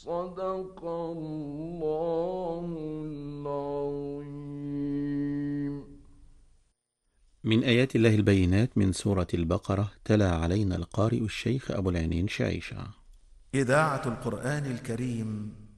صدق الله العظيم. من آيات الله البينات من سورة البقرة. تلا علينا القارئ الشيخ أبو العينين شعيشة. إذاعة القرآن الكريم